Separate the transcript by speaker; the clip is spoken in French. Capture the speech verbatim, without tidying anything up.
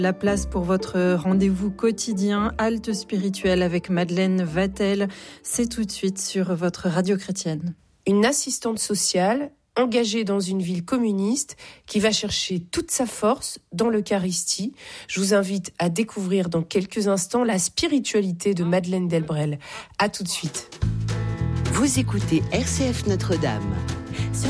Speaker 1: La place pour votre rendez-vous quotidien, halte spirituelle avec Madeleine Vatel, c'est tout de suite sur votre radio chrétienne.
Speaker 2: Une assistante sociale engagée dans une ville communiste qui va chercher toute sa force dans l'Eucharistie. Je vous invite à découvrir dans quelques instants la spiritualité de Madeleine Delbrel. À tout de suite.
Speaker 3: Vous écoutez R C F Notre-Dame.